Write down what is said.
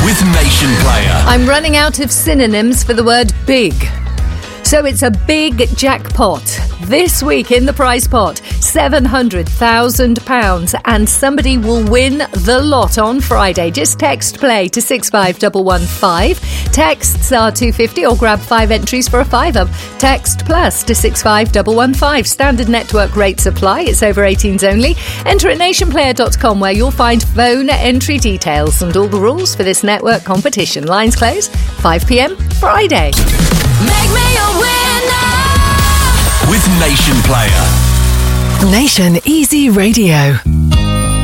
with Nation Player. I'm running out of synonyms for the word big. So it's a big jackpot. This week in the prize pot, £700,000, and somebody will win the lot on Friday. Just text play to 65115. Texts are £2.50 or grab 5 entries for a £5. Text plus to 65115. Standard network rates apply. It's over 18s only. Enter at nationplayer.com where you'll find phone entry details and all the rules for this network competition. Lines close 5 p.m. Friday. Make me a winner with Nation Player. Nation Easy Radio.